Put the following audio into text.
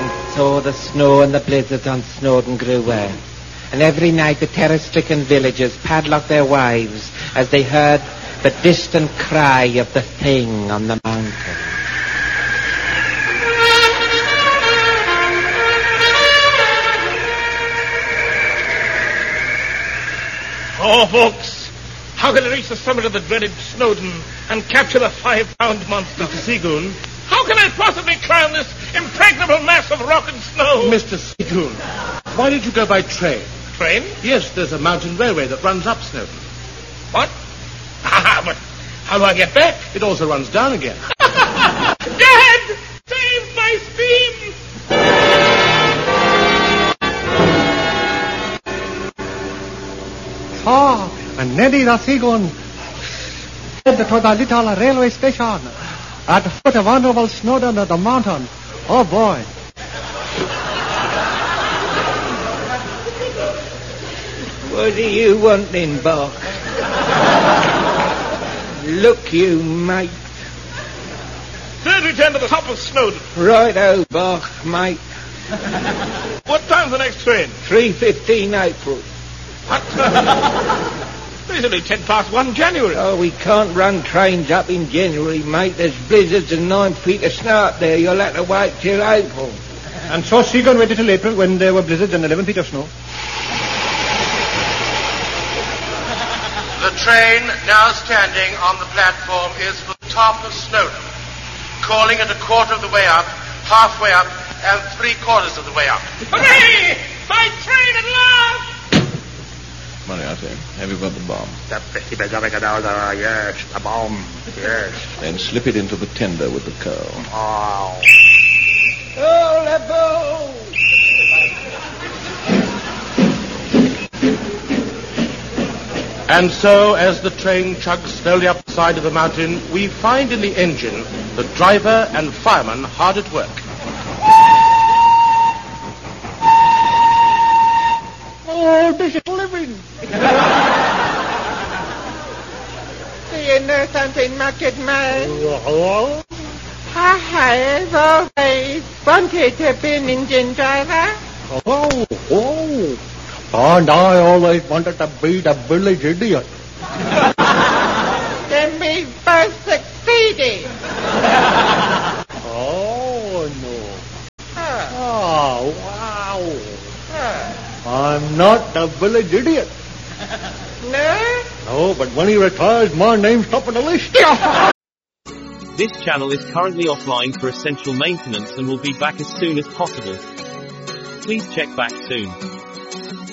so the snow and the blizzards on Snowdon grew worse. And every night the terror-stricken villagers padlocked their wives as they heard the distant cry of the thing on the mountain. Oh, folks, how can I reach the summit of the dreaded Snowdon and capture the 5-pound monster? Mr. Seagoon. How can I possibly climb this impregnable mass of rock and snow? Mr. Seagoon, why did you go by train? Train? Yes, there's a mountain railway that runs up Snowdon. What? But how do I get back? It also runs down again. Dad! Save my steam! And Neddy the Seagoon head to the little railway station at the foot of wonderful Snowdon of the mountain. Oh, boy. What do you want then, Bach? Look, you mate. Third return to the top of Snowdon. Right-o, Bach, mate. What time's the next train? 3:15 April. What? It's only 1 January. Oh, we can't run trains up in January, mate. There's blizzards and 9 feet of snow up there. You'll have to wait till April. And so Seagoon waited till April when there were blizzards and 11 feet of snow. The train now standing on the platform is for the top of Snowdon, calling it a quarter of the way up, halfway up, and 3/4 of the way up. Hooray! My train at last! Moriarty, have you got the bomb? Yes, a bomb, yes. Then slip it into the tender with the curl. Oh. Oh, Lepo! And so, as the train chugs slowly up the side of the mountain, we find in the engine the driver and fireman hard at work. Oh, this is living. Do you know something, Market Man? Oh, I have always wanted to be an engine driver. oh. And I always wanted to be the village idiot. Then we both succeeded. Oh, no. Huh. Oh, wow. Huh. I'm not the village idiot. No? No, but when he retires, my name's top of the list. This channel is currently offline for essential maintenance and will be back as soon as possible. Please check back soon.